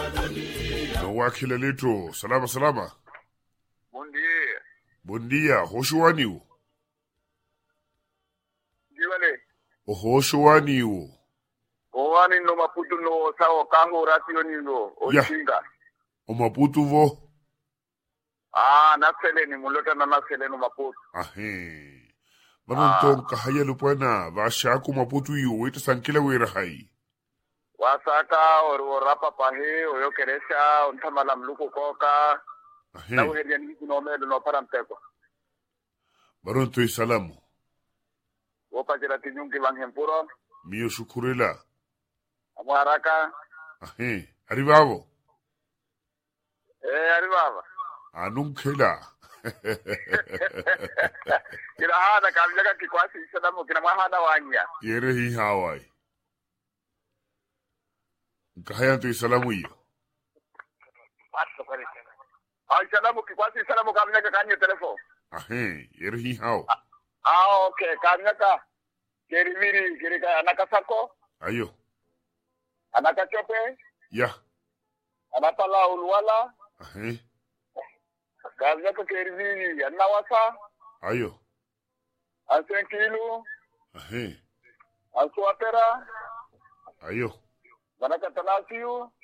Wakila leto, salama salama. Bom dia. Bom dia, hoshuwaniu. Diwale. Hoshuwaniu. Owani no Maputo no sao kango ratio nindo. Oshinga. O Maputo vo. Nasele ni mulota na nasele no Maputo. Ahe. Manonton kahaya lupana, vashaku Maputo yu, weta sankila wera hai. Wasaka or rapa pahe o yo keresha ontamala mluko koka. Ahe. Na uheria ni no no parampeko. Manonton salamu. Wopa jira tinyungi banghempuro. Mio shukurela. Amo haraka. Ahe. Arrivavo. Arrivava. Anunkela. Kila hada kamjaga kikwasi salamu kina mahada wanya. Yere hi Hawaii. Kahaya tu salamu hiyo. Salamu kikwasi salamu kamjaga kanye telefon. Ahe, yere hi hao. Okay, kamjaga. Kerimiri kirika anakasako. Ayo. Anakachope. Ya. Anapala ulwala. Ahe. Kamjaga kerimiri anawasa. Ayo. Ansenkilu. Ahe. Ansuapera. Ayo. Manakatanasiu.